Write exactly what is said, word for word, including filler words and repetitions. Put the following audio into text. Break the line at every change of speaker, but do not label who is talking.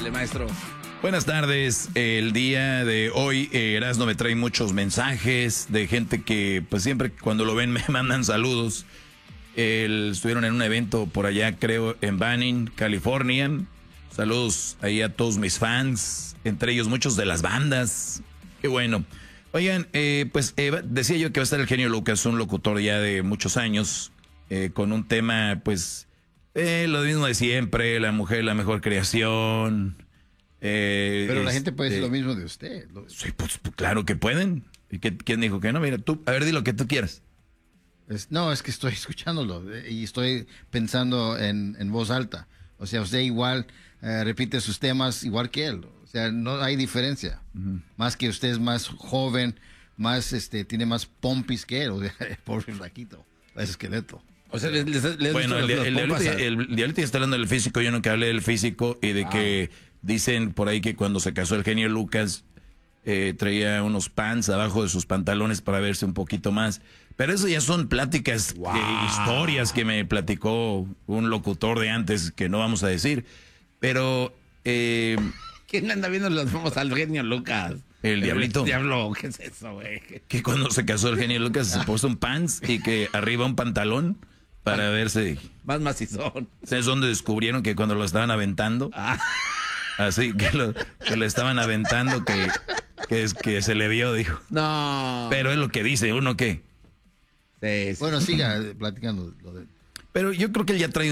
Échale, maestro.
Buenas tardes. El día de hoy, eh, Erasmo me trae muchos mensajes de gente que, pues siempre cuando lo ven me mandan saludos. El, estuvieron en un evento por allá, creo, en Banning, California. Saludos ahí a todos mis fans, entre ellos muchos de las bandas. Qué bueno. Oigan, eh, pues eh, decía yo que va a estar el genio Lucas, un locutor ya de muchos años, eh, con un tema, pues, eh, lo mismo de siempre, la mujer, la mejor creación. Eh,
Pero la
este,
gente puede decir lo mismo de usted.
Sí, pues, pues claro que pueden. ¿Y qué, quién dijo que no? Mira, tú, a ver, di lo que tú quieras.
Es, no, es que estoy escuchándolo eh, y estoy pensando en, en voz alta. O sea, usted igual eh, repite sus temas igual que él. O sea, no hay diferencia. Uh-huh. Más que usted es más joven, más este tiene más pompis que él. O sea, pobre flaquito, es esqueleto.
O sea, les, les, les
bueno, el, el, el, diablito, el diablito ya está hablando del físico. Yo nunca hablé del físico y de ah. que dicen por ahí que cuando se casó el genio Lucas eh, traía unos pants abajo de sus pantalones para verse un poquito más. Pero eso ya son pláticas, wow. eh, historias que me platicó un locutor de antes que no vamos a decir. Pero... Eh,
¿quién anda viendo los vamos al genio Lucas?
El diablito.
El diablo, ¿qué es eso, güey?
Que cuando se casó el genio Lucas se puso un pants y que arriba un pantalón para verse...
más macizón.
¿Sabes dónde descubrieron que cuando lo estaban aventando? Ah. Así, que lo, que lo estaban aventando, que, que, es, que se le vio, dijo.
No.
Pero es lo que dice, ¿uno qué?
Sí, sí. Bueno, siga platicando lo de...
Pero yo creo que él ya trae